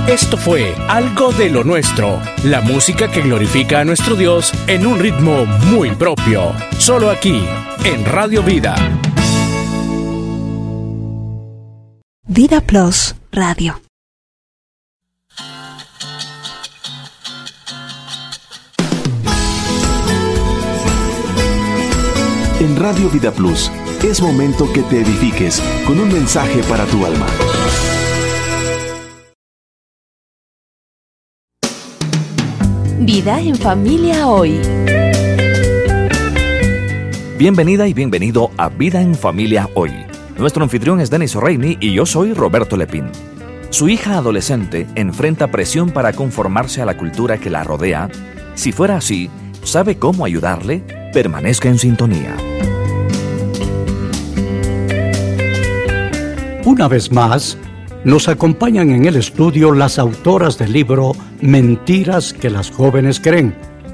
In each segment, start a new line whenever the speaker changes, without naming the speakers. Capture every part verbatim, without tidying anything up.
Esto fue Algo de lo Nuestro, la música que glorifica a nuestro Dios en un ritmo muy propio. Solo aquí, en Radio Vida.
Vida Plus Radio.
En Radio Vida Plus, es momento que te edifiques con un mensaje para tu alma.
Vida en Familia Hoy.
Bienvenida y bienvenido a Vida en Familia Hoy. Nuestro anfitrión es Denis O'Reilly y yo soy Roberto Lepín. Su hija adolescente enfrenta presión para conformarse a la cultura que la rodea. Si fuera así, ¿sabe cómo ayudarle? Permanezca en sintonía.
Una vez más, nos acompañan en el estudio las autoras del libro Mentiras que las jóvenes creen,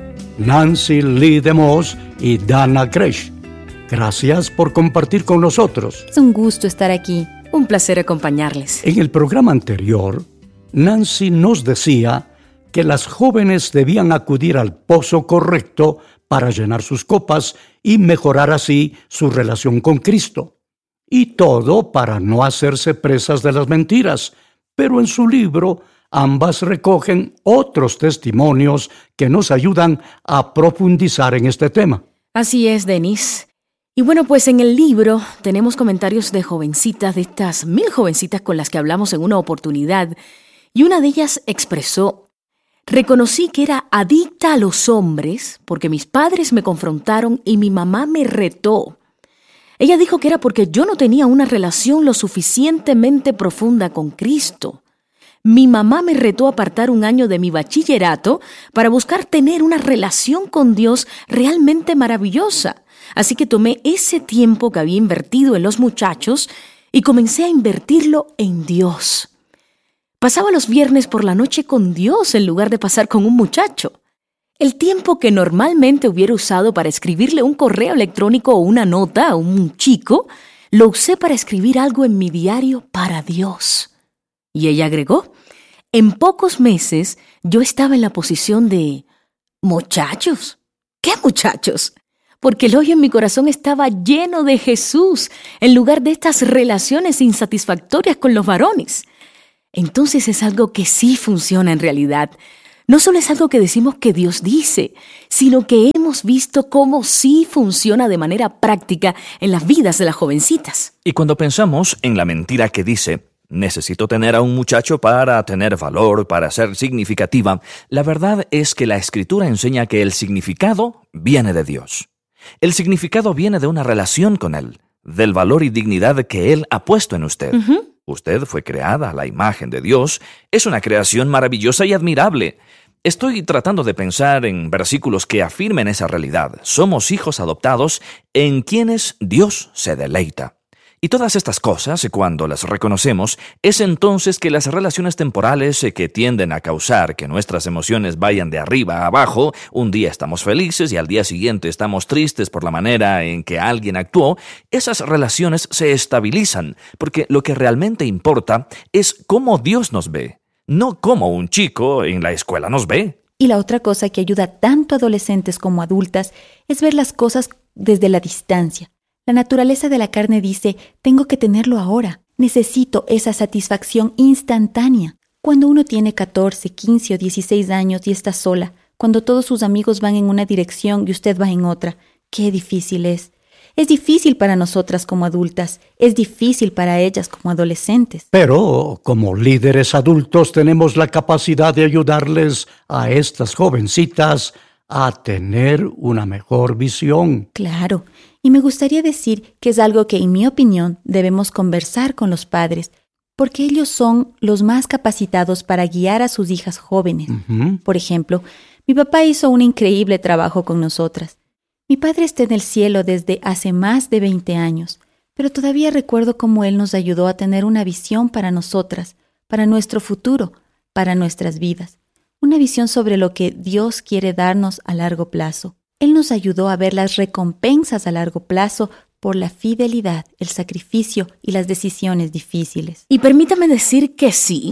Nancy Lee DeMoss y Dana Gresh. Gracias por compartir con nosotros.
Es un gusto estar aquí, un placer acompañarles.
En el programa anterior, Nancy nos decía que las jóvenes debían acudir al pozo correcto para llenar sus copas y mejorar así su relación con Cristo. Y todo para no hacerse presas de las mentiras. Pero en su libro, ambas recogen otros testimonios que nos ayudan a profundizar en este tema.
Así es, Denis. Y bueno, pues en el libro tenemos comentarios de jovencitas, de estas mil jovencitas con las que hablamos en una oportunidad. Y una de ellas expresó: reconocí que era adicta a los hombres porque mis padres me confrontaron y mi mamá me retó. Ella dijo que era porque yo no tenía una relación lo suficientemente profunda con Cristo. Mi mamá me retó a apartar un año de mi bachillerato para buscar tener una relación con Dios realmente maravillosa. Así que tomé ese tiempo que había invertido en los muchachos y comencé a invertirlo en Dios. Pasaba los viernes por la noche con Dios en lugar de pasar con un muchacho. El tiempo que normalmente hubiera usado para escribirle un correo electrónico o una nota a un chico, lo usé para escribir algo en mi diario para Dios. Y ella agregó: en pocos meses yo estaba en la posición de muchachos. ¿Qué muchachos? Porque el hoyo en mi corazón estaba lleno de Jesús, en lugar de estas relaciones insatisfactorias con los varones. Entonces es algo que sí funciona en realidad. No solo es algo que decimos que Dios dice, sino que hemos visto cómo sí funciona de manera práctica en las vidas de las jovencitas.
Y cuando pensamos en la mentira que dice, necesito tener a un muchacho para tener valor, para ser significativa, la verdad es que la Escritura enseña que el significado viene de Dios. El significado viene de una relación con Él, del valor y dignidad que Él ha puesto en usted. Uh-huh. Usted fue creada a la imagen de Dios. Es una creación maravillosa y admirable. Estoy tratando de pensar en versículos que afirmen esa realidad. Somos hijos adoptados en quienes Dios se deleita. Y todas estas cosas, cuando las reconocemos, es entonces que las relaciones temporales que tienden a causar que nuestras emociones vayan de arriba a abajo, un día estamos felices y al día siguiente estamos tristes por la manera en que alguien actuó, esas relaciones se estabilizan, porque lo que realmente importa es cómo Dios nos ve, no cómo un chico en la escuela nos ve.
Y la otra cosa que ayuda tanto a adolescentes como a adultas es ver las cosas desde la distancia. La naturaleza de la carne dice, tengo que tenerlo ahora, necesito esa satisfacción instantánea. Cuando uno tiene catorce, quince o dieciséis años y está sola, cuando todos sus amigos van en una dirección y usted va en otra, qué difícil es. Es difícil para nosotras como adultas, es difícil para ellas como adolescentes.
Pero como líderes adultos tenemos la capacidad de ayudarles a estas jovencitas a tener una mejor visión.
Claro. Y me gustaría decir que es algo que, en mi opinión, debemos conversar con los padres, porque ellos son los más capacitados para guiar a sus hijas jóvenes. Uh-huh. Por ejemplo, mi papá hizo un increíble trabajo con nosotras. Mi padre está en el cielo desde hace más de veinte años, pero todavía recuerdo cómo él nos ayudó a tener una visión para nosotras, para nuestro futuro, para nuestras vidas. Una visión sobre lo que Dios quiere darnos a largo plazo. Él nos ayudó a ver las recompensas a largo plazo por la fidelidad, el sacrificio y las decisiones difíciles.
Y permítame decir que sí,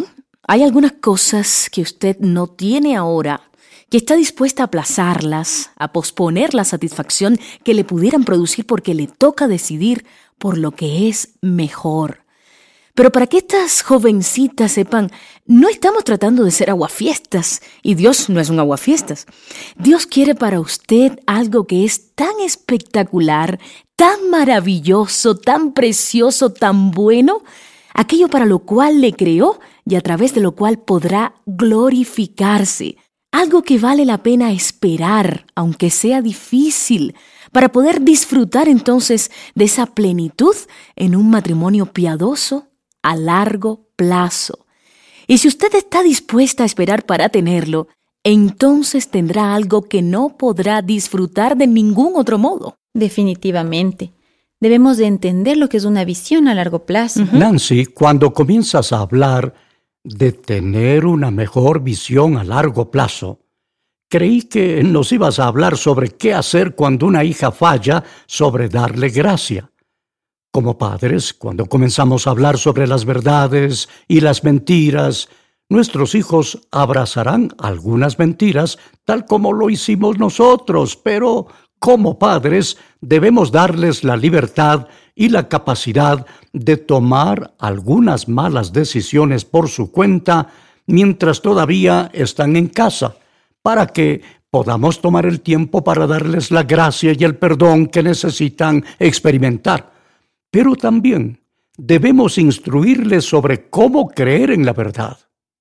Hay algunas cosas que usted no tiene ahora, que está dispuesta a aplazarlas, a posponer la satisfacción que le pudieran producir porque le toca decidir por lo que es mejor. Pero para que estas jovencitas sepan, no estamos tratando de ser aguafiestas, y Dios no es un aguafiestas. Dios quiere para usted algo que es tan espectacular, tan maravilloso, tan precioso, tan bueno, aquello para lo cual le creó y a través de lo cual podrá glorificarse. Algo que vale la pena esperar, aunque sea difícil, para poder disfrutar entonces de esa plenitud en un matrimonio piadoso a largo plazo. Y si usted está dispuesta a esperar para tenerlo, entonces tendrá algo que no podrá disfrutar de ningún otro modo.
Definitivamente. Debemos de entender lo que es una visión a largo plazo.
Uh-huh. Nancy, cuando comienzas a hablar de tener una mejor visión a largo plazo, creí que nos ibas a hablar sobre qué hacer cuando una hija falla, sobre darle gracia. Como padres, cuando comenzamos a hablar sobre las verdades y las mentiras, nuestros hijos abrazarán algunas mentiras tal como lo hicimos nosotros, pero como padres debemos darles la libertad y la capacidad de tomar algunas malas decisiones por su cuenta mientras todavía están en casa, para que podamos tomar el tiempo para darles la gracia y el perdón que necesitan experimentar. Pero también debemos instruirles sobre cómo creer en la verdad.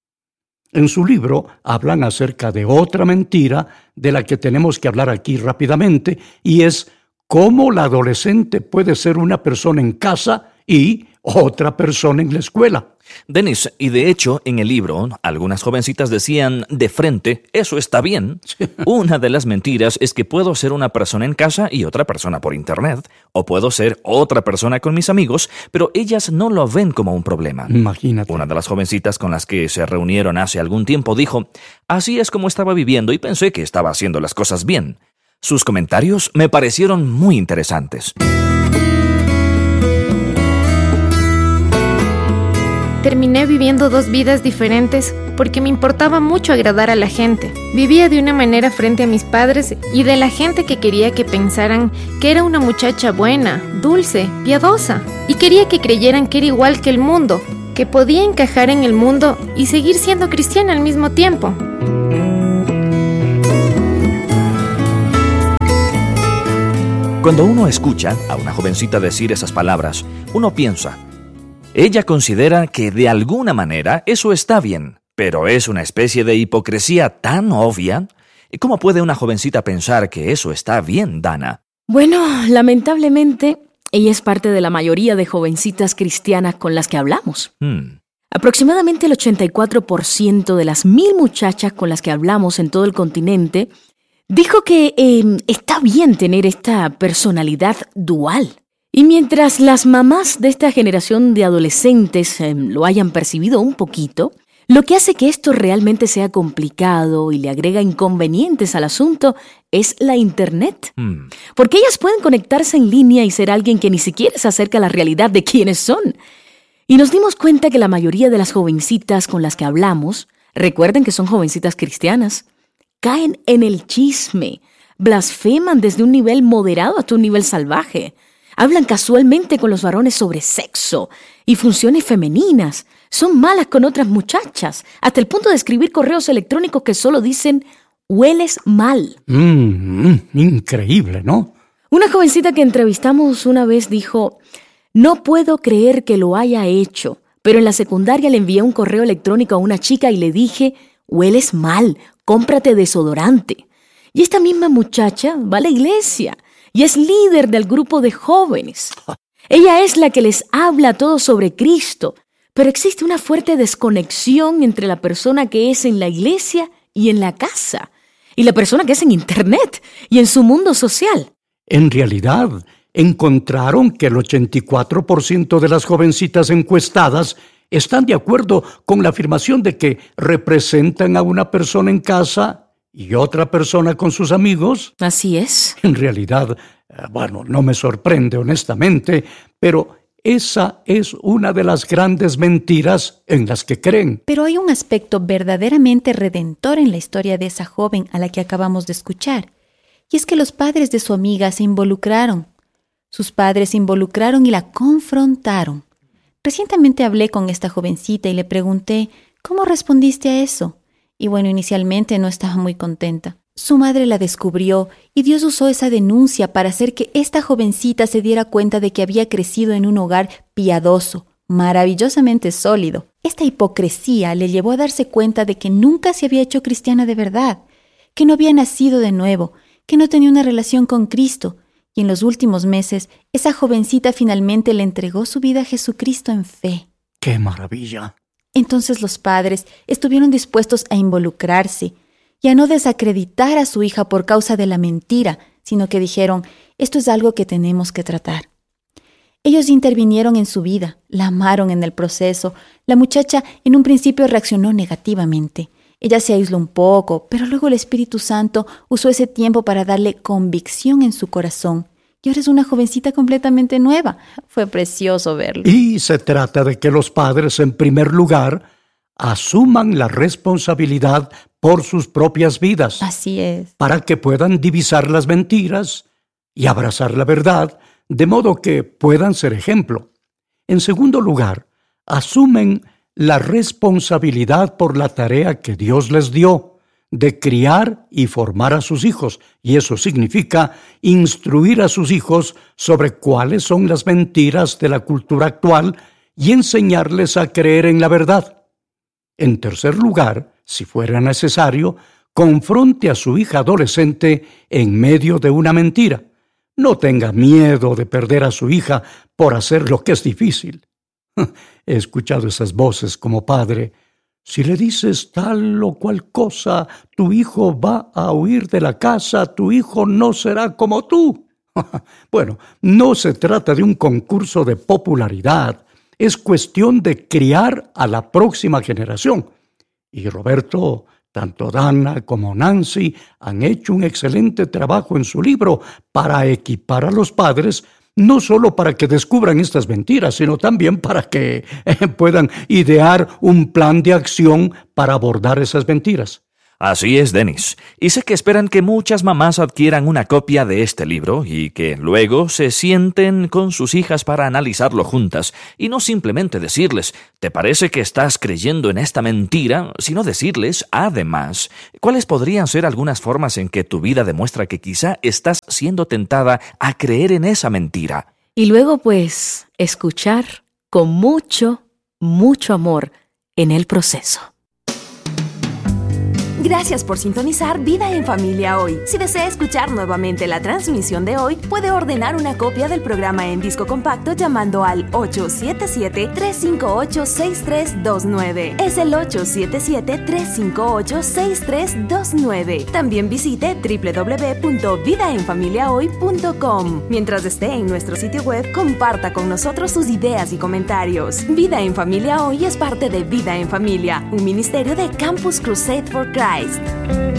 En su libro hablan acerca de otra mentira de la que tenemos que hablar aquí rápidamente, y es cómo la adolescente puede ser una persona en casa y otra persona en la escuela.
Dennis, y de hecho, en el libro, algunas jovencitas decían de frente, eso está bien. Una de las mentiras es que puedo ser una persona en casa y otra persona por internet, o puedo ser otra persona con mis amigos, pero ellas no lo ven como un problema.
Imagínate.
Una de las jovencitas con las que se reunieron hace algún tiempo dijo, así es como estaba viviendo y pensé que estaba haciendo las cosas bien. Sus comentarios me parecieron muy interesantes.
Terminé viviendo dos vidas diferentes porque me importaba mucho agradar a la gente. Vivía de una manera frente a mis padres y de la gente que quería que pensaran que era una muchacha buena, dulce, piadosa. Y quería que creyeran que era igual que el mundo, que podía encajar en el mundo y seguir siendo cristiana al mismo tiempo.
Cuando uno escucha a una jovencita decir esas palabras, uno piensa, ella considera que de alguna manera eso está bien, pero es una especie de hipocresía tan obvia. ¿Cómo puede una jovencita pensar que eso está bien, Dana?
Bueno, lamentablemente, ella es parte de la mayoría de jovencitas cristianas con las que hablamos.
Hmm.
Aproximadamente el ochenta y cuatro por ciento de las mil muchachas con las que hablamos en todo el continente dijo que eh, está bien tener esta personalidad dual. Y mientras las mamás de esta generación de adolescentes eh, lo hayan percibido un poquito, lo que hace que esto realmente sea complicado y le agrega inconvenientes al asunto es la Internet.
Mm.
Porque ellas pueden conectarse en línea y ser alguien que ni siquiera se acerca a la realidad de quiénes son. Y nos dimos cuenta que la mayoría de las jovencitas con las que hablamos, recuerden que son jovencitas cristianas, caen en el chisme, blasfeman desde un nivel moderado hasta un nivel salvaje. Hablan casualmente con los varones sobre sexo y funciones femeninas. Son malas con otras muchachas, hasta el punto de escribir correos electrónicos que solo dicen, hueles mal.
Mm, increíble, ¿no?
Una jovencita que entrevistamos una vez dijo, no puedo creer que lo haya hecho, pero en la secundaria le envié un correo electrónico a una chica y le dije, hueles mal, cómprate desodorante. Y esta misma muchacha va a la iglesia y es líder del grupo de jóvenes. Ella es la que les habla a todos sobre Cristo, pero existe una fuerte desconexión entre la persona que es en la iglesia y en la casa, y la persona que es en Internet y en su mundo social.
En realidad, encontraron que el ochenta y cuatro por ciento de las jovencitas encuestadas están de acuerdo con la afirmación de que representan a una persona en casa y otra persona con sus amigos.
Así es.
En realidad, bueno, no me sorprende honestamente, pero esa es una de las grandes mentiras en las que creen.
Pero hay un aspecto verdaderamente redentor en la historia de esa joven a la que acabamos de escuchar. Y es que los padres de su amiga se involucraron. Sus padres se involucraron y la confrontaron. Recientemente hablé con esta jovencita y le pregunté, ¿cómo respondiste a eso? Y bueno, inicialmente no estaba muy contenta. Su madre la descubrió y Dios usó esa denuncia para hacer que esta jovencita se diera cuenta de que había crecido en un hogar piadoso, maravillosamente sólido. Esta hipocresía le llevó a darse cuenta de que nunca se había hecho cristiana de verdad, que no había nacido de nuevo, que no tenía una relación con Cristo. Y en los últimos meses, esa jovencita finalmente le entregó su vida a Jesucristo en fe.
¡Qué maravilla!
Entonces los padres estuvieron dispuestos a involucrarse y a no desacreditar a su hija por causa de la mentira, sino que dijeron, esto es algo que tenemos que tratar. Ellos intervinieron en su vida, la amaron en el proceso. La muchacha en un principio reaccionó negativamente. Ella se aisló un poco, pero luego el Espíritu Santo usó ese tiempo para darle convicción en su corazón. Y ahora es una jovencita completamente nueva. Fue precioso verlo.
Y se trata de que los padres, en primer lugar, asuman la responsabilidad por sus propias vidas.
Así es.
Para que puedan divisar las mentiras y abrazar la verdad, de modo que puedan ser ejemplo. En segundo lugar, asumen la responsabilidad por la tarea que Dios les dio de criar y formar a sus hijos, y eso significa instruir a sus hijos sobre cuáles son las mentiras de la cultura actual y enseñarles a creer en la verdad. En tercer lugar, si fuera necesario, confronte a su hija adolescente en medio de una mentira. No tenga miedo de perder a su hija por hacer lo que es difícil. He escuchado esas voces como padre. Si le dices tal o cual cosa, tu hijo va a huir de la casa, tu hijo no será como tú. Bueno, no se trata de un concurso de popularidad, es cuestión de criar a la próxima generación. Y Roberto, tanto Dana como Nancy han hecho un excelente trabajo en su libro para equipar a los padres, no solo para que descubran estas mentiras, sino también para que eh, puedan idear un plan de acción para abordar esas mentiras.
Así es, Dennis. Y sé que esperan que muchas mamás adquieran una copia de este libro y que luego se sienten con sus hijas para analizarlo juntas y no simplemente decirles, ¿te parece que estás creyendo en esta mentira? Sino decirles, además, cuáles podrían ser algunas formas en que tu vida demuestra que quizá estás siendo tentada a creer en esa mentira.
Y luego, pues, escuchar con mucho, mucho amor en el proceso.
Gracias por sintonizar Vida en Familia hoy. Si desea escuchar nuevamente la transmisión de hoy, puede ordenar una copia del programa en disco compacto llamando al ocho siete siete, tres cinco ocho, seis tres dos nueve. Es el ocho siete siete, tres cinco ocho, seis tres dos nueve. También visite doble u doble u doble u punto vida en familia hoy punto com. Mientras esté en nuestro sitio web, comparta con nosotros sus ideas y comentarios. Vida en Familia Hoy es parte de Vida en Familia, un ministerio de Campus Crusade for Christ.